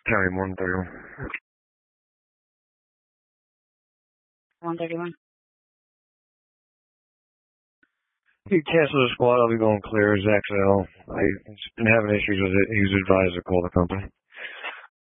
County 131. 131. You cancel the squad, I'll be going clear. Zach Zell. I've been having issues with it. He was advised to call the company.